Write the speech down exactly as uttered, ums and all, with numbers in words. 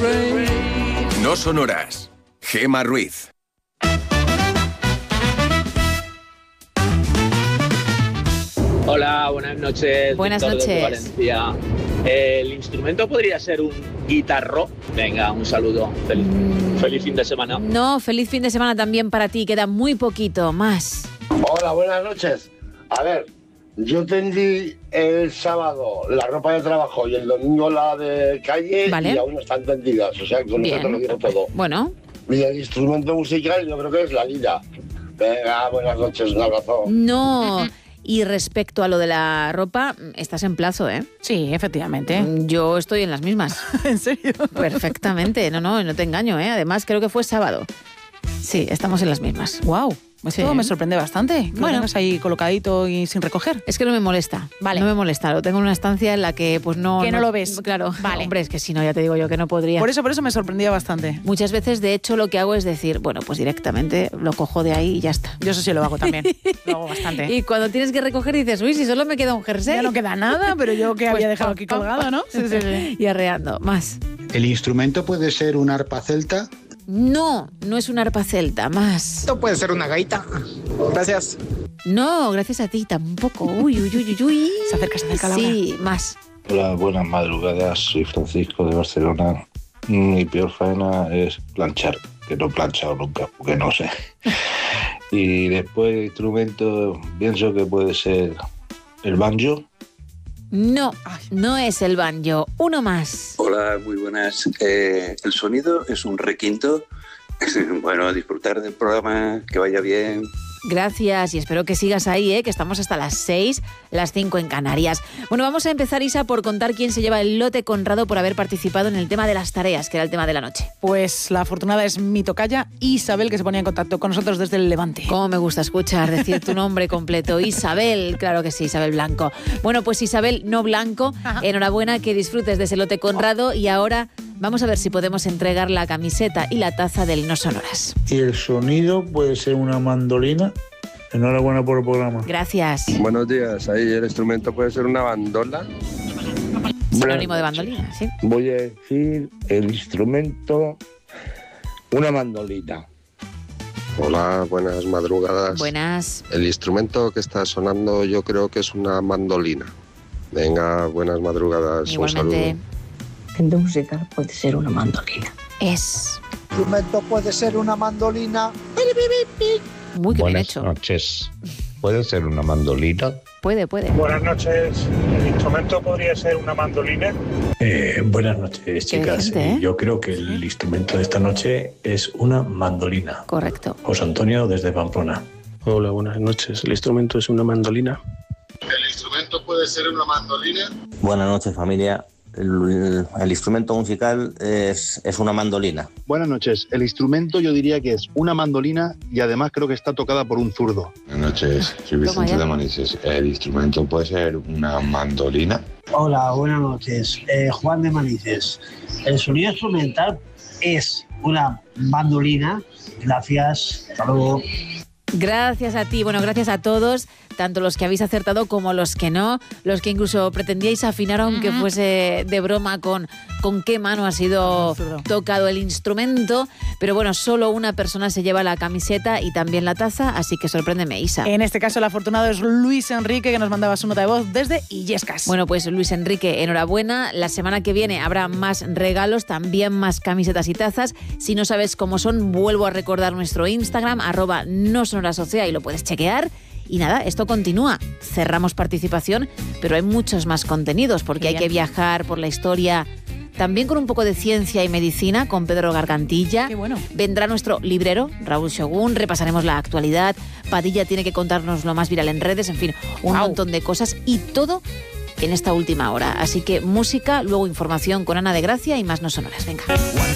No sonoras. Gema Ruiz. Hola, buenas noches. Buenas Víctor desde noches. Valencia. El instrumento podría ser un guitarro. Venga, un saludo. Feliz, Mm. feliz fin de semana. No, feliz fin de semana también para ti. Queda muy poquito más. Hola, buenas noches. A ver, yo tendí el sábado la ropa de trabajo y el domingo la de calle, Vale. y aún no están tendidas. O sea, con Bien. eso te lo digo todo. Bueno, Y el instrumento musical yo creo que es la lira. Venga, buenas noches, un abrazo. no. Y respecto a lo de la ropa, estás en plazo, ¿eh? Sí, efectivamente. Yo estoy en las mismas. ¿En serio? Perfectamente. No, no, no te engaño, ¿eh? Además, creo que fue sábado. Sí, estamos en las mismas. Wow, esto Sí. me sorprende bastante. Que Bueno. lo tengas ahí colocadito y sin recoger. Es que no me molesta. Vale. No me molesta. Lo tengo en una estancia en la que, pues no. Que no lo ves. Claro. Vale. Hombre, es que si no, ya te digo yo que no podría. Por eso, por eso me sorprendía bastante. Muchas veces, de hecho, lo que hago es decir, bueno, pues directamente lo cojo de ahí y ya está. Yo eso sí lo hago también. Lo hago bastante. Y cuando tienes que recoger dices, uy, si solo me queda un jersey. Ya no queda nada, pero yo que Pues había dejado pam, aquí pam, colgado, pam. ¿no? Sí, sí, sí. Y arreando. Más. ¿El instrumento puede ser un arpa celta? No, no es un arpa celta. Más. Esto puede ser una gaita. Gracias. No, gracias a ti tampoco. Uy, uy, uy, uy, uy. Se acerca, se acerca, Laura. Sí, más. Hola, buenas madrugadas. Soy Francisco de Barcelona. Mi peor faena es planchar, que no he planchado nunca, porque no sé. Y después de instrumento, pienso que puede ser el banjo. No, no es el banjo. Uno más. Hola, muy buenas. Eh, el sonido es un requinto. Bueno, disfrutar del programa, que vaya bien. Gracias y espero que sigas ahí, ¿eh? Que estamos hasta las seis, las cinco en Canarias. Bueno, vamos a empezar, Isa, por contar quién se lleva el lote Conrado por haber participado en el tema de las tareas, que era el tema de la noche. Pues la afortunada es mi tocaya Isabel, que se ponía en contacto con nosotros desde el Levante. Cómo me gusta escuchar decir tu nombre completo. Isabel, claro que sí, Isabel Blanco. Bueno, pues Isabel, no Blanco, Ajá. enhorabuena, que disfrutes de ese lote Conrado y ahora vamos a ver si podemos entregar la camiseta y la taza del No Sonoras. Y el sonido puede ser una mandolina. Enhorabuena por el programa. Gracias. Buenos días, ahí el instrumento puede ser una bandola. Sinónimo de bandolina, ¿sí? Voy a decir el instrumento, una mandolina. Hola, buenas madrugadas. Buenas. El instrumento que está sonando yo creo que es una mandolina. Venga, buenas madrugadas. Igualmente. Un saludo. instrumento musical puede ser una mandolina. Es. Instrumento puede ser una mandolina. Muy bien Buenas hecho. noches. ¿Puede ser una mandolina? Puede, puede. Buenas noches. ¿El instrumento podría ser una mandolina? Eh, buenas noches, chicas. gente, ¿eh? Yo creo que el instrumento de esta noche es una mandolina. Correcto. José Antonio desde Pamplona. Hola, buenas noches. ¿El instrumento es una mandolina? ¿El instrumento puede ser una mandolina? Buenas noches, familia. El, el instrumento musical es, es una mandolina. Buenas noches. El instrumento yo diría que es una mandolina y además creo que está tocada por un zurdo. Buenas noches, soy Vicente de Manises. ¿El instrumento puede ser una mandolina? Hola, buenas noches. Eh, Juan de Manises. El sonido instrumental es una mandolina. Gracias. Hasta luego. Gracias a ti, bueno, gracias a todos, tanto los que habéis acertado como los que no, los que incluso pretendíais afinar aunque uh-huh. fuese de broma con, con qué mano ha sido tocado el instrumento, pero bueno, solo una persona se lleva la camiseta y también la taza, así que sorpréndeme, Isa. En este caso el afortunado es Luis Enrique, que nos mandaba su nota de voz desde Illescas. Bueno, pues Luis Enrique, enhorabuena, la semana que viene habrá más regalos, también más camisetas y tazas. Si no sabes cómo son, vuelvo a recordar nuestro Instagram, arroba no sonoras O C E A, y lo puedes chequear. Y nada, esto continúa. Cerramos participación, pero hay muchos más contenidos porque hay que viajar por la historia, también con un poco de ciencia y medicina con Pedro Gargantilla. Qué bueno. Vendrá nuestro librero, Raúl Shogun, repasaremos la actualidad. Padilla tiene que contarnos lo más viral en redes, en fin, un wow. montón de cosas y todo en esta última hora. Así que música, luego información con Ana de Gracia y más No Sonoras. Venga.